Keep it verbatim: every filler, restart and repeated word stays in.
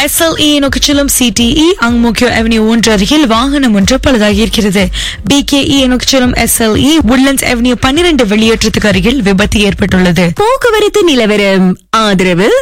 S L E நோக்கி செல்லும் C D இ Ang Mo Kio avenue ஒன்று அருகில் வாகனம் ஒன்று பழுதாகி இருக்கிறது. பி கே இ நோக்கி செல்லும் S L E Woodlands avenue பன்னிரண்டு வெளியேற்றத்துக்கு அருகில் விபத்து ஏற்பட்டுள்ளது. போக்குவரத்து நிலவரம் ஆதரவு